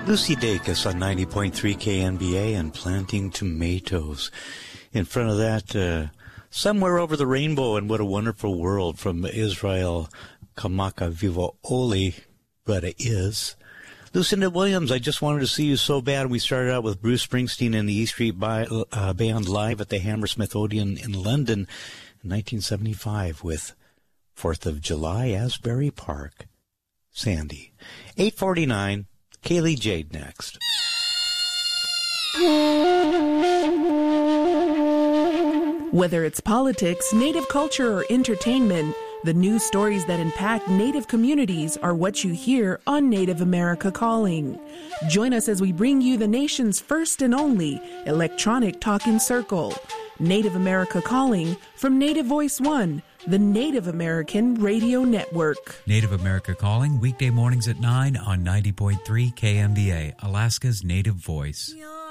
Lucy Dacus on 90.3 KNBA and Planting Tomatoes. In front of that, Somewhere Over the Rainbow and What a Wonderful World from Israel Kamaka Vivo Oli, but it is. Lucinda Williams, I Just Wanted to See You So Bad. We started out with Bruce Springsteen and the E Street Band live at the Hammersmith Odeon in London in 1975 with 4th of July, Asbury Park. Sandy. 8:49, Kaylee Jade next. Whether it's politics, Native culture, or entertainment, the news stories that impact Native communities are what you hear on Native America Calling. Join us as we bring you the nation's first and only electronic talking circle. Native America Calling from Native Voice One, the Native American Radio Network. Native America Calling, weekday mornings at 9 on 90.3 KMBA, Alaska's Native Voice.